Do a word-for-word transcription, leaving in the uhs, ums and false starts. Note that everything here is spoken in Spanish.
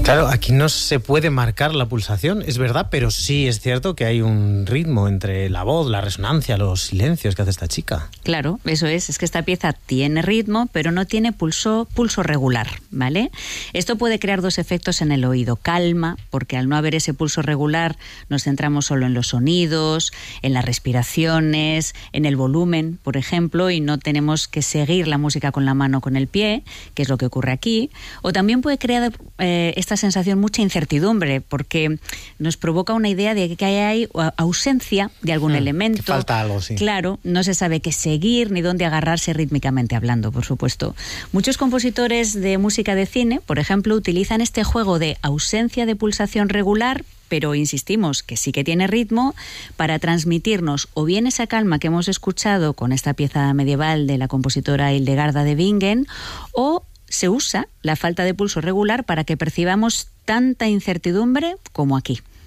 Claro, aquí no se puede marcar la pulsación, es verdad, pero sí es cierto que hay un ritmo entre la voz, la resonancia, los silencios que hace esta chica. Claro, eso es, es que esta pieza tiene ritmo, pero no tiene pulso, pulso regular, ¿vale? Esto puede crear dos efectos en el oído: calma, porque al no haber ese pulso regular nos centramos solo en los sonidos, en las respiraciones, en el volumen, por ejemplo, y no tenemos que seguir la música con la mano o con el pie, que es lo que ocurre aquí. O también puede crear eh, esta sensación mucha incertidumbre, porque nos provoca una idea de que hay ausencia de algún hmm, elemento. Que falta algo, sí. Claro, no se sabe qué seguir ni dónde agarrarse rítmicamente hablando, por supuesto. Muchos compositores de música de cine, por ejemplo, utilizan este juego de ausencia de pulsación regular, pero insistimos que sí que tiene ritmo, para transmitirnos o bien esa calma que hemos escuchado con esta pieza medieval de la compositora Hildegarda de Bingen, o se usa la falta de pulso regular para que percibamos tanta incertidumbre como aquí.